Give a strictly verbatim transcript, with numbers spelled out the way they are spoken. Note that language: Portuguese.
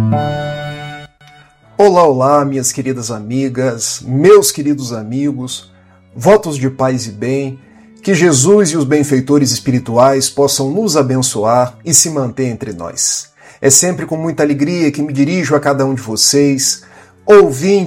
Olá, olá, minhas queridas amigas, meus queridos amigos, votos de paz e bem, que Jesus e os benfeitores espirituais possam nos abençoar e se manter entre nós. É sempre com muita alegria que me dirijo a cada um de vocês, ouvintes